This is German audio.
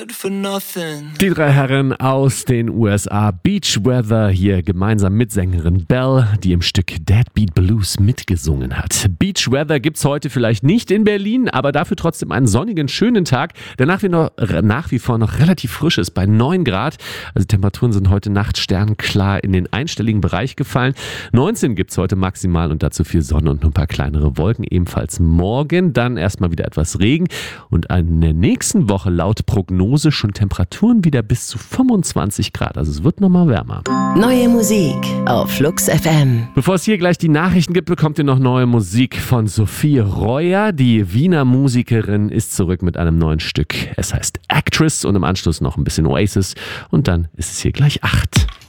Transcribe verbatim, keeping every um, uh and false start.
good for nothing. Die drei Herren aus den U S A, Beach Weather, hier gemeinsam mit Sängerin Belle, die im Stück Deadbeat Blues mitgesungen hat. Beach Weather gibt's heute vielleicht nicht in Berlin, aber dafür trotzdem einen sonnigen, schönen Tag, der nach wie, noch, nach wie vor noch relativ frisch ist, bei neun Grad. Also die Temperaturen sind heute Nacht sternklar in den einstelligen Bereich gefallen. neunzehn gibt's heute maximal und dazu viel Sonne und nur ein paar kleinere Wolken. Ebenfalls morgen dann erstmal wieder etwas Regen und in der nächsten Woche laut Prognose schon Temperaturen wieder bis zu fünfundzwanzig Grad. Also es wird nochmal wärmer. Neue Musik auf Flux F M. Bevor es hier gleich die Nachrichten gibt, bekommt ihr noch neue Musik von Sophie Reuer. Die Wiener Musikerin ist zurück mit einem neuen Stück. Es heißt Actress und im Anschluss noch ein bisschen Oasis und dann ist es hier gleich acht.